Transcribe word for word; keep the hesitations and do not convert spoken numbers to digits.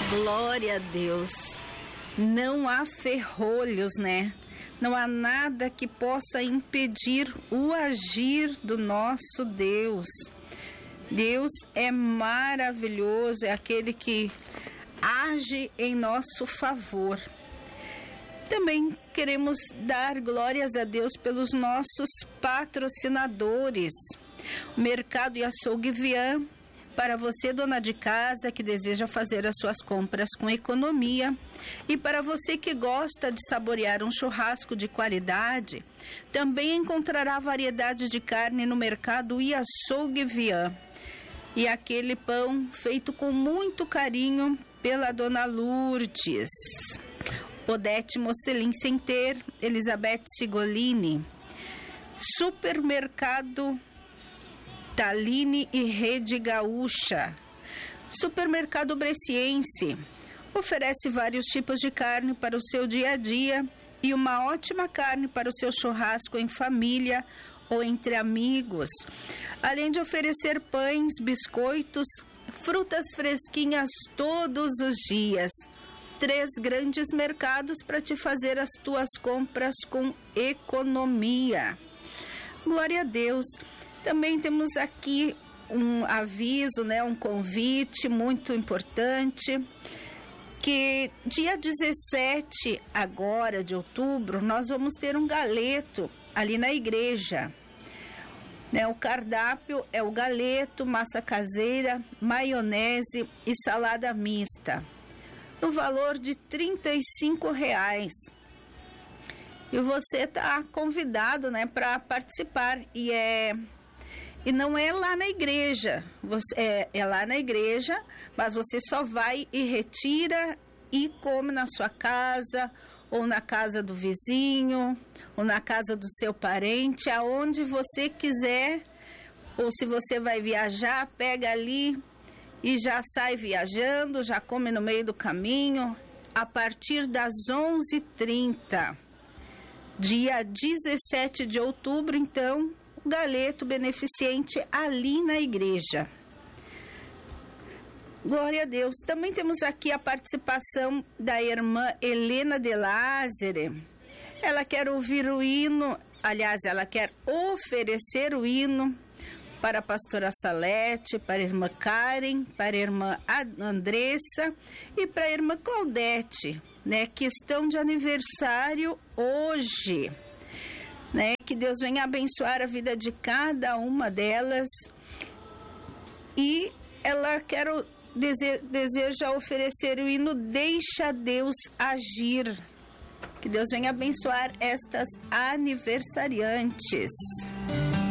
Glória a Deus. Não há ferrolhos, né? Não há nada que possa impedir o agir do nosso Deus. Deus é maravilhoso, é aquele que age em nosso favor. Também queremos dar glórias a Deus pelos nossos patrocinadores. O Mercado e Açougue Vian, para você, dona de casa, que deseja fazer as suas compras com economia, e para você que gosta de saborear um churrasco de qualidade, também encontrará variedade de carne no Mercado e Açougue Vian. E aquele pão feito com muito carinho pela dona Lourdes. Odete Mocelin Center, Elizabeth Sigolini. Supermercado Taline e Rede Gaúcha. Supermercado Bresciense oferece vários tipos de carne para o seu dia a dia e uma ótima carne para o seu churrasco em família ou entre amigos, além de oferecer pães, biscoitos, frutas fresquinhas todos os dias. Três grandes mercados para te fazer as tuas compras com economia. Glória a Deus. Também temos aqui um aviso, né, um convite muito importante, que dia dezessete agora de outubro nós vamos ter um galeto ali na igreja. Né, o cardápio é o galeto, massa caseira, maionese e salada mista, no valor de trinta e cinco reais. E você está convidado, né, para participar. E é e não é lá na igreja, você, é, é lá na igreja, mas você só vai e retira e come na sua casa, ou na casa do vizinho, ou na casa do seu parente, aonde você quiser. Ou se você vai viajar, pega ali e já sai viajando, já come no meio do caminho, a partir das onze e trinta. Dia dezessete de outubro, então, o galeto beneficente ali na igreja. Glória a Deus. Também temos aqui a participação da irmã Helena de Lázaro. Ela quer ouvir o hino, aliás, ela quer oferecer o hino para a pastora Salete, para a irmã Karen, para a irmã Andressa e para a irmã Claudete, né, que estão de aniversário hoje, né? Que Deus venha abençoar a vida de cada uma delas. E ela quer, dese, deseja oferecer o hino Deixa Deus Agir. Que Deus venha abençoar estas aniversariantes.